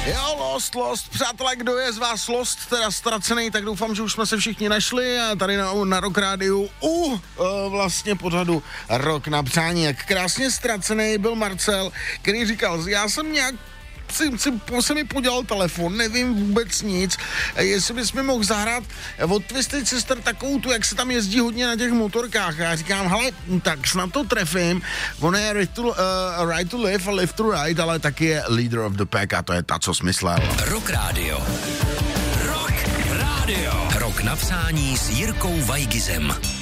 Jo, Lost. Přátelé, kdo je z vás Lost, teda ztracený, tak doufám, že už jsme se všichni našli a tady na Rock Rádiu vlastně pořadu Rok na přání. Jak krásně ztracený byl Marcel, který říkal, já jsem nějak se mi podělal telefon, nevím vůbec nic, jestli bys mi mohl zahrát od Twisted Sister takovou tu, jak se tam jezdí hodně na těch motorkách. A já říkám, hele, tak snad to trefím, ono je Right to Live a Live to Ride, ale taky je Leader of the Pack a to je ta, co smyslel. Rock Radio. Rock Radio. Rok na přání s Jirkou Vajgizem.